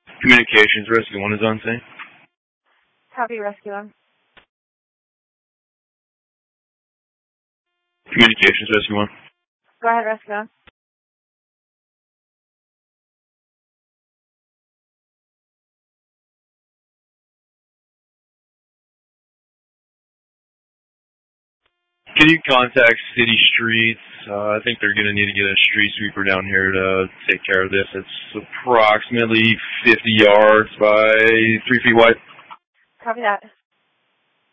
Communications, Rescue 1 is on scene. Copy, Rescue 1. Communications, Rescue 1. Go ahead, Rescue 1. Can you contact City Streets? I think they're going to need to get a street sweeper down here to take care of this. It's approximately 50 yards by 3 feet wide. Copy that.